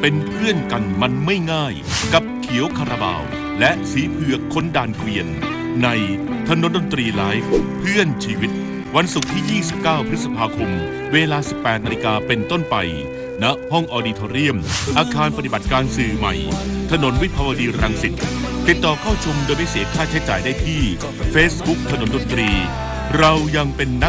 เป็นเพื่อนกันมันไม่ง่ายกับเขียวคาราบาวและสีเผือกคนด่านเกวียนในถนนดนตรีไลฟ์เพื่อนชีวิตวันศุกร์ที่ 29 พฤษภาคมเวลา 18 นาฬิกาเป็นต้นไปณห้องออดิทอเรียมอาคารปฏิบัติการสื่อใหม่ถนนวิภาวดีรังสิตติดต่อเข้าชมโดยไม่เสียค่าใช้จ่ายได้ที่ Facebook ถนนดนตรีเรายังเป็นนัก